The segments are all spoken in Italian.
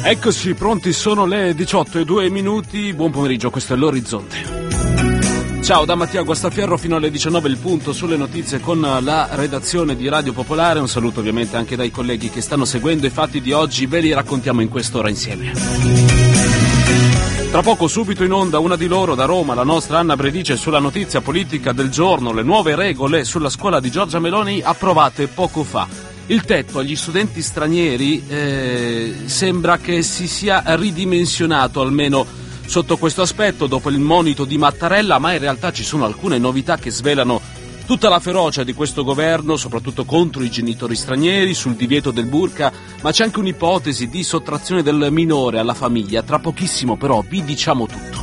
Eccoci, pronti, sono le 18:02. Buon pomeriggio, questo è l'Orizzonte. Ciao da Mattia Guastafierro, fino alle 19 il punto sulle notizie con la redazione di Radio Popolare. Un saluto ovviamente anche dai colleghi che stanno seguendo i fatti di oggi, ve li raccontiamo in quest'ora insieme. Tra poco subito in onda una di loro da Roma, la nostra Anna Bredice, sulla notizia politica del giorno, le nuove regole sulla scuola di Giorgia Meloni approvate poco fa. Il tetto agli studenti stranieri sembra che si sia ridimensionato, almeno sotto questo aspetto, dopo il monito di Mattarella, ma in realtà ci sono alcune novità che svelano tutta la ferocia di questo governo, soprattutto contro i genitori stranieri, sul divieto del burqa, ma c'è anche un'ipotesi di sottrazione del minore alla famiglia. Tra pochissimo però vi diciamo tutto.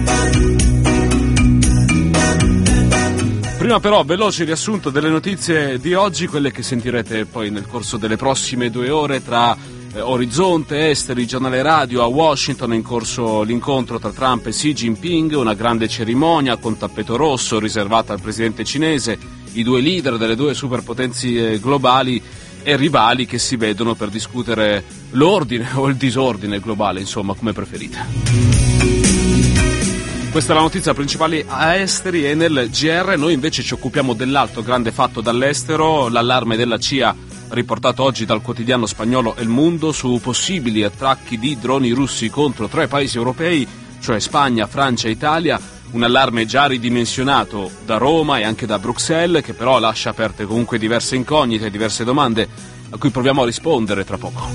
Prima però, veloce riassunto delle notizie di oggi, quelle che sentirete poi nel corso delle prossime 2 ore tra Orizzonte, Esteri, Giornale Radio. A Washington è in corso l'incontro tra Trump e Xi Jinping, una grande cerimonia con tappeto rosso riservata al presidente cinese, i due leader delle due superpotenze globali e rivali che si vedono per discutere l'ordine o il disordine globale, insomma, come preferite. Questa è la notizia principale a Esteri e nel GR. Noi invece ci occupiamo dell'altro grande fatto dall'estero, l'allarme della CIA riportato oggi dal quotidiano spagnolo El Mundo su possibili attacchi di droni russi contro 3 paesi europei, cioè Spagna, Francia e Italia. Un allarme già ridimensionato da Roma e anche da Bruxelles, che però lascia aperte comunque diverse incognite e diverse domande a cui proviamo a rispondere tra poco.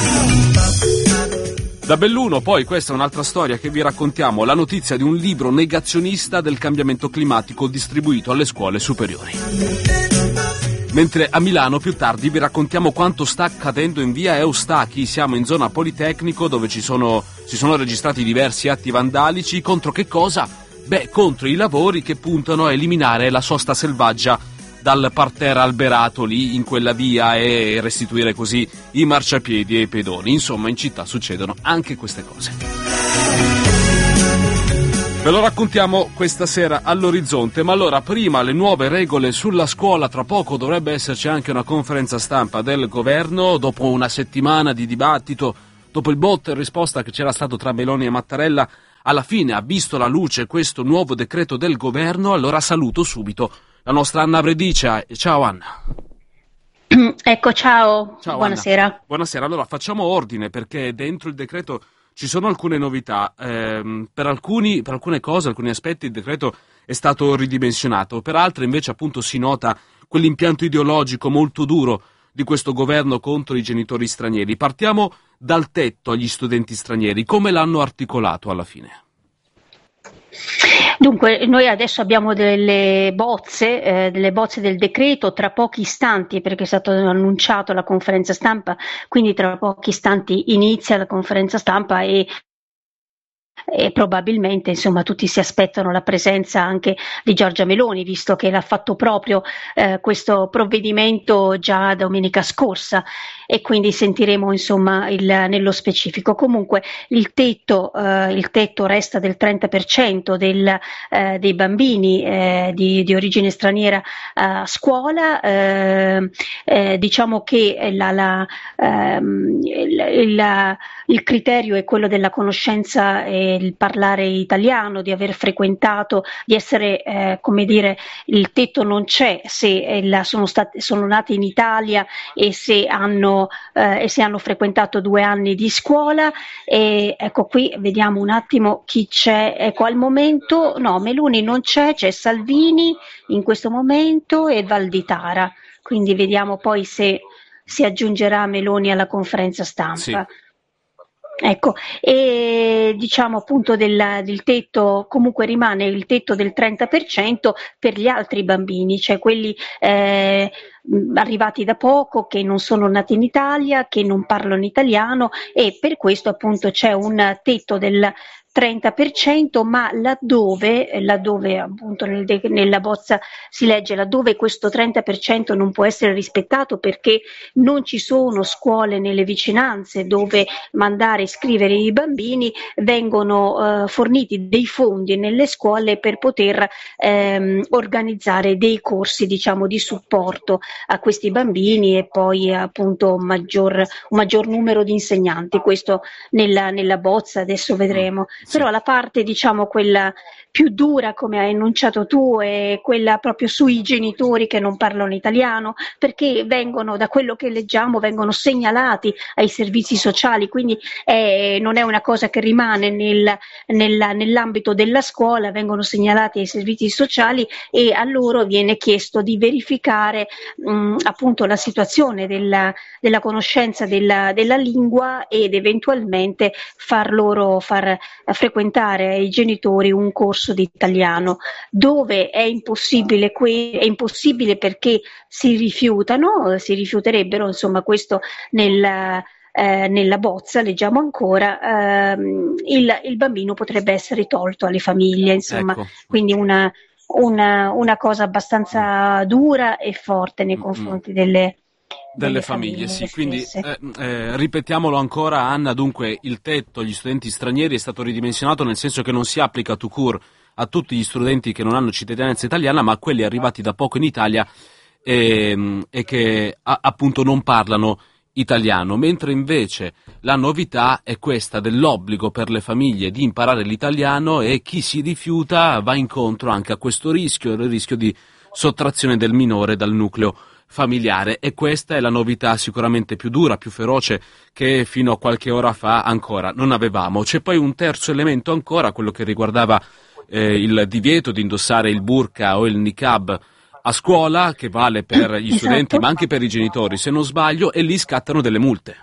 Da Belluno poi, questa è un'altra storia che vi raccontiamo, la notizia di un libro negazionista del cambiamento climatico distribuito alle scuole superiori. Mentre a Milano più tardi vi raccontiamo quanto sta accadendo in via Eustachi. Siamo in zona Politecnico, dove si sono registrati diversi atti vandalici. Contro che cosa? Beh, contro i lavori che puntano a eliminare la sosta selvaggia dal parterre alberato lì in quella via e restituire così i marciapiedi e i pedoni. Insomma, in città succedono anche queste cose. Ve lo raccontiamo questa sera all'Orizzonte, ma allora prima le nuove regole sulla scuola. Tra poco dovrebbe esserci anche una conferenza stampa del governo, dopo una settimana di dibattito, dopo il botta e risposta che c'era stato tra Meloni e Mattarella. Alla fine ha visto la luce questo nuovo decreto del governo. Allora saluto subito la nostra Anna Bredice. Ciao Anna. Ecco, ciao buonasera. Anna. Buonasera, allora facciamo ordine, perché dentro il decreto ci sono alcune novità. Per alcune cose, alcuni aspetti il decreto è stato ridimensionato, per altre invece appunto si nota quell'impianto ideologico molto duro di questo governo contro i genitori stranieri. Partiamo dal tetto agli studenti stranieri. Come l'hanno articolato alla fine? Dunque, noi adesso abbiamo delle bozze del decreto, tra pochi istanti, perché è stato annunciato la conferenza stampa, quindi tra pochi istanti inizia la conferenza stampa e probabilmente insomma tutti si aspettano la presenza anche di Giorgia Meloni, visto che l'ha fatto proprio questo provvedimento già domenica scorsa, e quindi sentiremo insomma nello specifico. Comunque il tetto resta del 30% dei bambini di origine straniera a scuola. Diciamo che il criterio è quello della conoscenza e il parlare italiano, di aver frequentato, di essere il tetto non c'è se sono nati in Italia e se hanno frequentato 2 anni di scuola. E ecco, qui vediamo un attimo chi c'è. Ecco, al momento no, Meloni non c'è Salvini in questo momento e Valditara, quindi vediamo poi se si aggiungerà Meloni alla conferenza stampa. Sì. Ecco, e diciamo appunto del tetto, comunque rimane il tetto del 30% per gli altri bambini, cioè quelli arrivati da poco, che non sono nati in Italia, che non parlano italiano, e per questo appunto c'è un tetto del 30%, ma laddove appunto nella bozza si legge laddove questo 30% non può essere rispettato perché non ci sono scuole nelle vicinanze dove mandare e iscrivere i bambini, vengono forniti dei fondi nelle scuole per poter organizzare dei corsi, diciamo, di supporto a questi bambini e poi appunto un maggior numero di insegnanti, questo nella bozza, adesso vedremo. Sì. Però la parte, diciamo, quella più dura, come hai enunciato tu, è quella proprio sui genitori che non parlano italiano, perché da quello che leggiamo, vengono segnalati ai servizi sociali, quindi non è una cosa che rimane nell'ambito della scuola, vengono segnalati ai servizi sociali e a loro viene chiesto di verificare appunto la situazione della conoscenza della lingua ed eventualmente far frequentare ai genitori un corso di italiano, dove è impossibile perché si rifiuterebbero, insomma, questo nella bozza leggiamo ancora, il bambino potrebbe essere tolto alle famiglie, insomma, Ecco. quindi una cosa abbastanza dura e forte nei confronti delle famiglie, sì, quindi stesse. ripetiamolo ancora, Anna. Dunque il tetto agli studenti stranieri è stato ridimensionato, nel senso che non si applica tout court a tutti gli studenti che non hanno cittadinanza italiana, ma a quelli arrivati da poco in Italia e che appunto non parlano italiano, mentre invece la novità è questa dell'obbligo per le famiglie di imparare l'italiano, e chi si rifiuta va incontro anche a questo rischio, il rischio di sottrazione del minore dal nucleo familiare, e questa è la novità sicuramente più dura, più feroce, che fino a qualche ora fa ancora non avevamo. C'è poi un terzo elemento ancora, quello che riguardava il divieto di indossare il burqa o il niqab a scuola, che vale per gli studenti ma anche per i genitori, se non sbaglio, e lì scattano delle multe.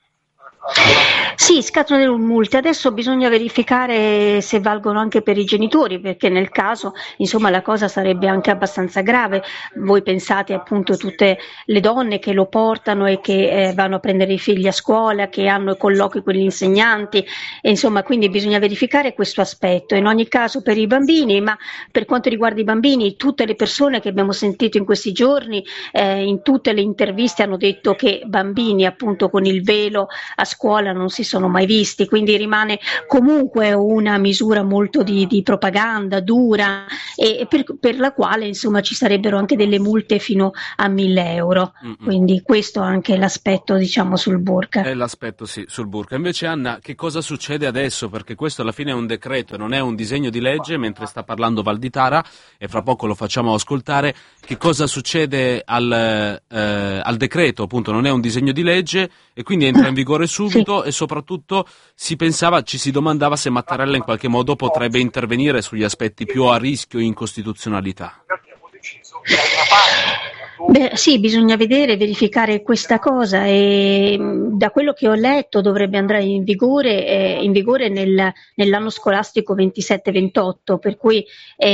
Sì, scattano delle multe. Adesso bisogna verificare se valgono anche per i genitori, perché nel caso, insomma, la cosa sarebbe anche abbastanza grave. Voi pensate appunto tutte le donne che lo portano e che vanno a prendere i figli a scuola, che hanno i colloqui con gli insegnanti, e insomma, quindi bisogna verificare questo aspetto. In ogni caso per i bambini, ma per quanto riguarda i bambini, tutte le persone che abbiamo sentito in questi giorni, in tutte le interviste hanno detto che bambini appunto con il velo a scuola non si sono mai visti, quindi rimane comunque una misura molto di propaganda dura, e per la quale insomma ci sarebbero anche delle multe fino a 1.000 euro. Quindi questo anche è l'aspetto, diciamo, sul burqa. È l'aspetto, sì, sul burqa. Invece, Anna, che cosa succede adesso? Perché questo alla fine è un decreto e non è un disegno di legge, mentre sta parlando Valditara, e fra poco lo facciamo ascoltare. Che cosa succede al decreto? Appunto, non è un disegno di legge e quindi entra in vigore subito. Sì. E soprattutto ci si domandava se Mattarella in qualche modo potrebbe intervenire sugli aspetti più a rischio e incostituzionalità. Beh, sì, bisogna verificare questa cosa, e da quello che ho letto dovrebbe andare in vigore nell'anno scolastico 27-28, per cui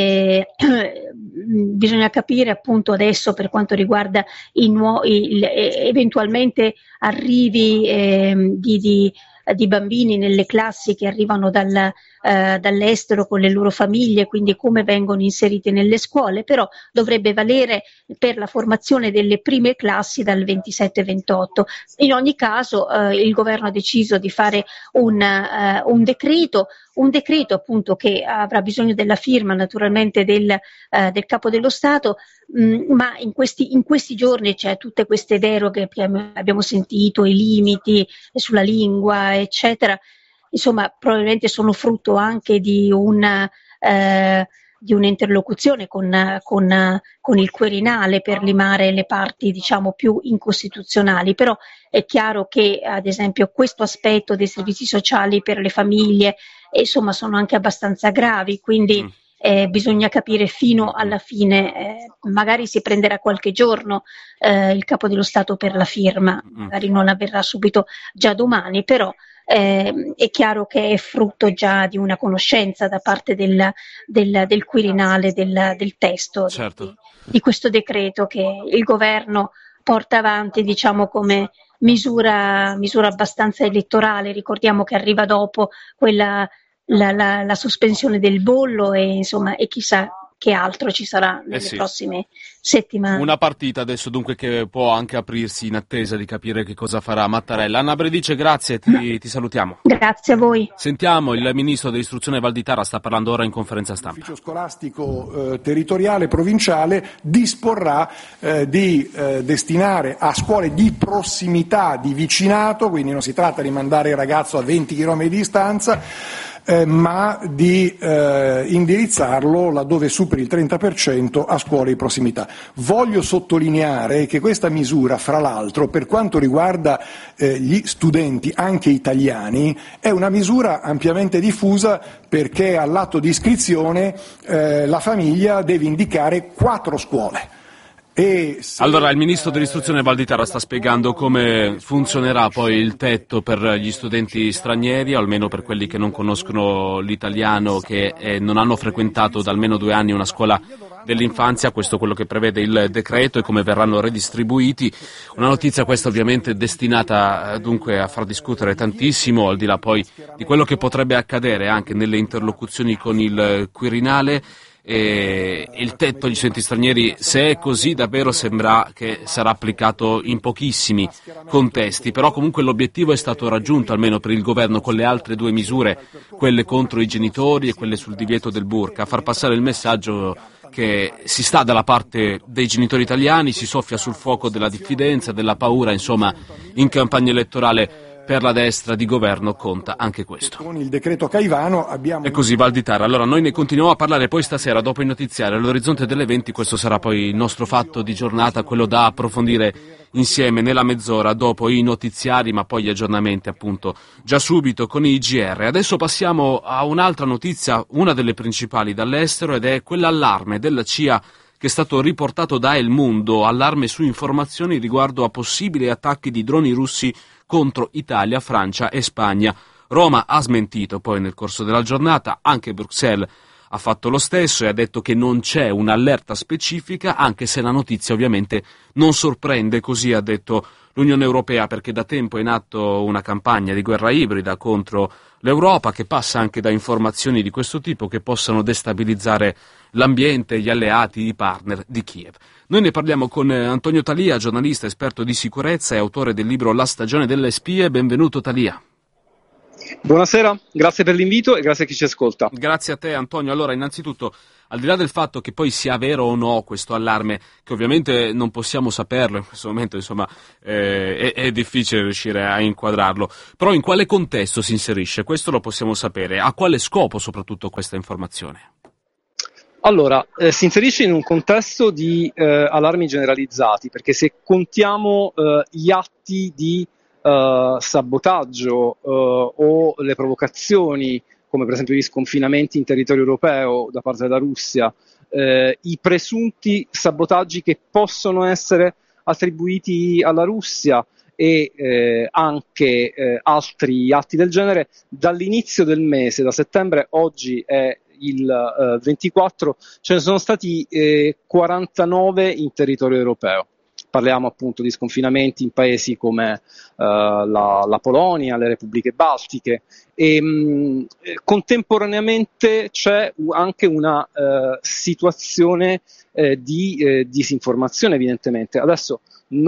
bisogna capire appunto adesso per quanto riguarda eventualmente arrivi di bambini nelle classi che arrivano dall'estero con le loro famiglie, quindi come vengono inseriti nelle scuole, però dovrebbe valere per la formazione delle prime classi dal 27-28. In ogni caso il governo ha deciso di fare un decreto appunto che avrà bisogno della firma naturalmente del capo dello Stato, ma in questi giorni c'è tutte queste deroghe che abbiamo sentito, i limiti sulla lingua, eccetera. Insomma, probabilmente sono frutto anche di un'interlocuzione con il Quirinale per limare le parti, diciamo, più incostituzionali, però è chiaro che ad esempio questo aspetto dei servizi sociali per le famiglie insomma sono anche abbastanza gravi, quindi bisogna capire fino alla fine, magari si prenderà qualche giorno il capo dello Stato per la firma, magari non avverrà subito già domani, però è chiaro che è frutto già di una conoscenza da parte del Quirinale del testo, certo, di questo decreto che il governo porta avanti, diciamo, come misura abbastanza elettorale. Ricordiamo che arriva dopo la sospensione del bollo e insomma, e chissà che altro ci sarà nelle prossime settimane. Una partita adesso dunque che può anche aprirsi in attesa di capire che cosa farà Mattarella. Anna Bredice, grazie, ti salutiamo. Grazie a voi. Sentiamo, il ministro dell'istruzione Valditara sta parlando ora in conferenza stampa. L'ufficio scolastico territoriale provinciale disporrà di destinare a scuole di prossimità, di vicinato, quindi non si tratta di mandare il ragazzo a 20 km di distanza, ma di indirizzarlo laddove superi il 30% a scuole di prossimità. Voglio sottolineare che questa misura, fra l'altro, per quanto riguarda gli studenti anche italiani, è una misura ampiamente diffusa perché all'atto di iscrizione la famiglia deve indicare 4 scuole. Allora, il ministro dell'istruzione Valditara sta spiegando come funzionerà poi il tetto per gli studenti stranieri, almeno per quelli che non conoscono l'italiano, che non hanno frequentato da almeno 2 anni una scuola dell'infanzia. Questo è quello che prevede il decreto e come verranno redistribuiti. Una notizia questa ovviamente destinata dunque a far discutere tantissimo, al di là poi di quello che potrebbe accadere anche nelle interlocuzioni con il Quirinale. E il tetto agli studenti stranieri, se è così, davvero sembra che sarà applicato in pochissimi contesti, però comunque l'obiettivo è stato raggiunto, almeno per il governo, con le altre 2 misure, quelle contro i genitori e quelle sul divieto del burqa, a far passare il messaggio che si sta dalla parte dei genitori italiani, si soffia sul fuoco della diffidenza, della paura, insomma, in campagna elettorale per la destra di governo conta anche questo. Con il decreto Caivano abbiamo... E così Valditara. Allora noi ne continuiamo a parlare poi stasera dopo i notiziari all'orizzonte delle 20. Questo sarà poi il nostro fatto di giornata, quello da approfondire insieme nella mezz'ora dopo i notiziari, ma poi gli aggiornamenti appunto già subito con i GR. Adesso passiamo a un'altra notizia, una delle principali dall'estero, ed è quell'allarme della CIA che è stato riportato da El Mundo, allarme su informazioni riguardo a possibili attacchi di droni russi contro Italia, Francia e Spagna. Roma ha smentito poi nel corso della giornata, anche Bruxelles ha fatto lo stesso e ha detto che non c'è un'allerta specifica, anche se la notizia ovviamente non sorprende, così ha detto l'Unione Europea, perché da tempo è in atto una campagna di guerra ibrida contro l'Europa che passa anche da informazioni di questo tipo che possano destabilizzare l'ambiente, gli alleati, i partner di Kiev. Noi ne parliamo con Antonio Talia, giornalista, esperto di sicurezza e autore del libro La stagione delle spie. Benvenuto Talia. Buonasera, grazie per l'invito e grazie a chi ci ascolta. Grazie a te Antonio. Allora, innanzitutto, al di là del fatto che poi sia vero o no questo allarme, che ovviamente non possiamo saperlo in questo momento, insomma, è difficile riuscire a inquadrarlo, però in quale contesto si inserisce? Questo lo possiamo sapere. A quale scopo soprattutto questa informazione? Allora, si inserisce in un contesto di allarmi generalizzati, perché se contiamo gli atti di sabotaggio o le provocazioni, come per esempio gli sconfinamenti in territorio europeo da parte della Russia, i presunti sabotaggi che possono essere attribuiti alla Russia e anche altri atti del genere, dall'inizio del mese, da settembre, oggi è il 24, ce ne sono stati 49 in territorio europeo. Parliamo appunto di sconfinamenti in paesi come la Polonia, le Repubbliche Baltiche e contemporaneamente c'è anche una situazione di disinformazione, evidentemente. Adesso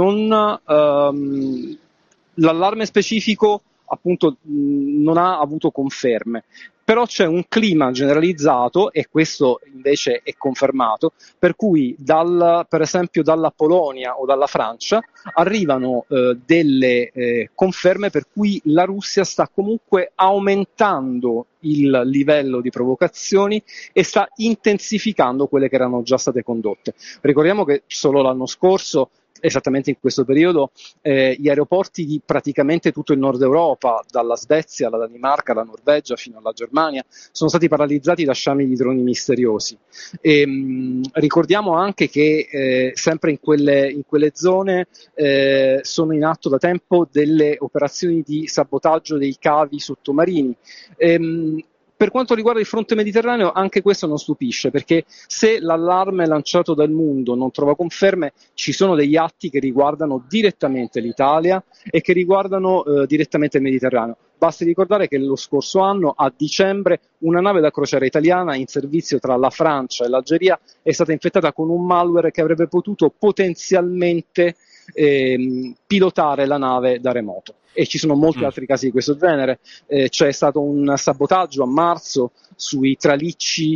l'allarme specifico appunto non ha avuto conferme, però c'è un clima generalizzato, e questo invece è confermato, per cui per esempio dalla Polonia o dalla Francia arrivano delle conferme per cui la Russia sta comunque aumentando il livello di provocazioni e sta intensificando quelle che erano già state condotte. Ricordiamo che solo l'anno scorso, esattamente in questo periodo, gli aeroporti di praticamente tutto il nord Europa, dalla Svezia alla Danimarca, alla Norvegia fino alla Germania, sono stati paralizzati da sciami di droni misteriosi. Ricordiamo anche che sempre in quelle zone sono in atto da tempo delle operazioni di sabotaggio dei cavi sottomarini. Per quanto riguarda il fronte mediterraneo, anche questo non stupisce, perché se l'allarme lanciato dal mondo non trova conferme, ci sono degli atti che riguardano direttamente l'Italia e che riguardano direttamente il Mediterraneo. Basti ricordare che lo scorso anno, a dicembre, una nave da crociera italiana in servizio tra la Francia e l'Algeria è stata infettata con un malware che avrebbe potuto potenzialmente pilotare la nave da remoto. E ci sono molti altri casi di questo genere. C'è stato un sabotaggio a marzo sui tralicci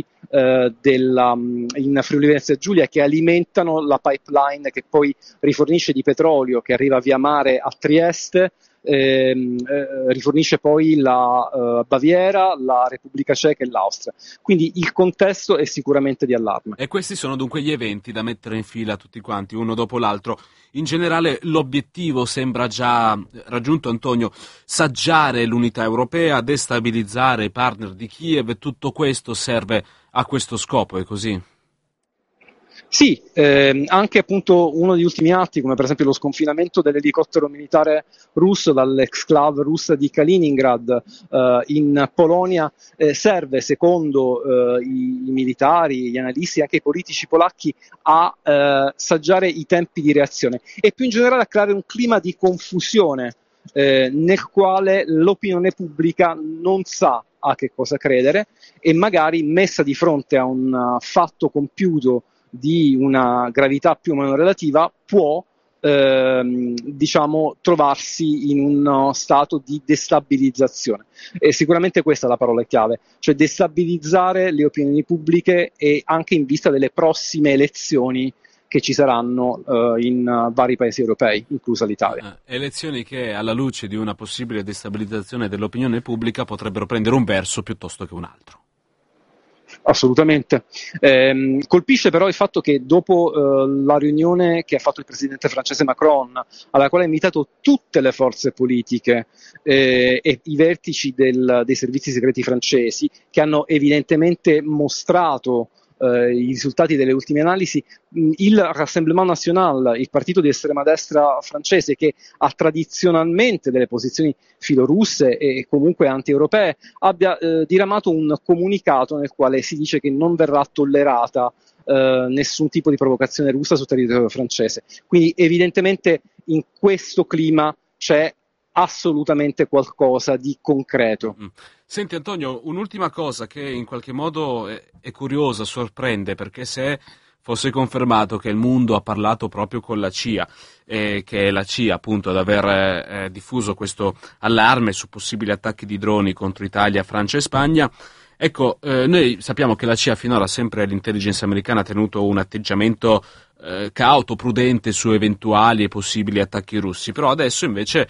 in Friuli Venezia Giulia che alimentano la pipeline che poi rifornisce di petrolio che arriva via mare a Trieste, rifornisce poi la Baviera, la Repubblica Ceca e l'Austria. Quindi il contesto è sicuramente di allarme. E questi sono dunque gli eventi da mettere in fila tutti quanti, uno dopo l'altro. In generale l'obiettivo sembra già raggiunto, Antonio: saggiare l'unità europea, destabilizzare i partner di Kiev, e tutto questo serve a questo scopo, è così? Sì, anche appunto uno degli ultimi atti, come per esempio lo sconfinamento dell'elicottero militare russo dall'exclave russa di Kaliningrad in Polonia, serve, secondo i militari, gli analisti e anche i politici polacchi, a saggiare i tempi di reazione e più in generale a creare un clima di confusione nel quale l'opinione pubblica non sa a che cosa credere e magari messa di fronte a un fatto compiuto di una gravità più o meno relativa può trovarsi in uno stato di destabilizzazione. E sicuramente questa è la parola chiave, cioè destabilizzare le opinioni pubbliche e anche in vista delle prossime elezioni che ci saranno in vari paesi europei, inclusa l'Italia. Elezioni che, alla luce di una possibile destabilizzazione dell'opinione pubblica, potrebbero prendere un verso piuttosto che un altro. Assolutamente. Colpisce però il fatto che dopo la riunione che ha fatto il presidente francese Macron, alla quale ha invitato tutte le forze politiche e i vertici dei servizi segreti francesi, che hanno evidentemente mostrato i risultati delle ultime analisi, il Rassemblement National, il partito di estrema destra francese che ha tradizionalmente delle posizioni filorusse e comunque anti-europee, abbia diramato un comunicato nel quale si dice che non verrà tollerata nessun tipo di provocazione russa sul territorio francese. Quindi evidentemente in questo clima c'è assolutamente qualcosa di concreto. Senti Antonio, un'ultima cosa che in qualche modo è curiosa, sorprende, perché se fosse confermato che il mondo ha parlato proprio con la CIA, che è la CIA appunto ad aver diffuso questo allarme su possibili attacchi di droni contro Italia, Francia e Spagna, ecco, noi sappiamo che la CIA finora, sempre l'intelligence americana, ha tenuto un atteggiamento cauto, prudente su eventuali e possibili attacchi russi, però adesso invece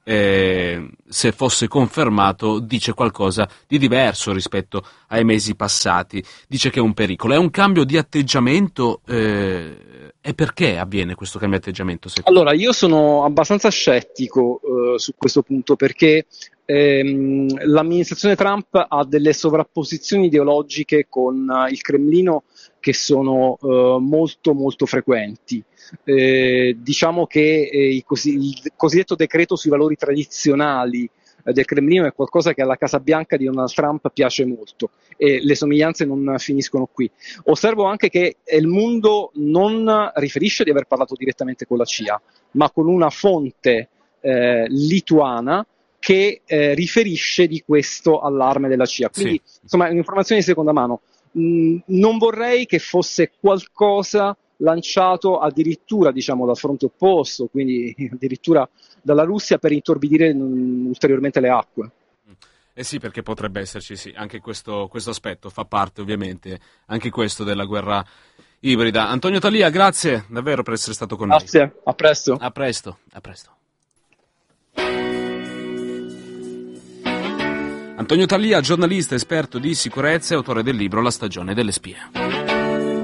se fosse confermato dice qualcosa di diverso rispetto ai mesi passati, dice che è un pericolo, è un cambio di atteggiamento, e perché avviene questo cambio di atteggiamento? Allora, io sono abbastanza scettico su questo punto perché l'amministrazione Trump ha delle sovrapposizioni ideologiche con il Cremlino che sono molto molto frequenti. Diciamo che il cosiddetto decreto sui valori tradizionali del Cremlino è qualcosa che alla Casa Bianca di Donald Trump piace molto e le somiglianze non finiscono qui. Osservo anche che il mondo non riferisce di aver parlato direttamente con la CIA, ma con una fonte lituana che riferisce di questo allarme della CIA. Quindi insomma è un'informazione di seconda mano. Non vorrei che fosse qualcosa lanciato addirittura dal fronte opposto, quindi addirittura dalla Russia, per intorbidire ulteriormente le acque. Sì, perché potrebbe esserci anche questo aspetto, fa parte ovviamente anche questo della guerra ibrida. Antonio Talia, grazie davvero per essere stato con noi. Grazie, a presto. A presto. Antonio Talia, giornalista, esperto di sicurezza e autore del libro La stagione delle spie.